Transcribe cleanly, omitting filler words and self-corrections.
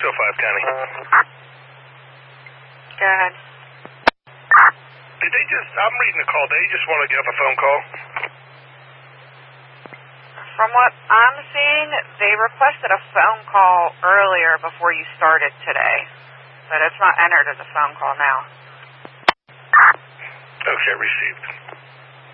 County. Go ahead. Did they just, I'm reading the call, they just want to get up a phone call? From what I'm seeing, they requested a phone call earlier before you started today. But it's not entered as a phone call now. Okay, received.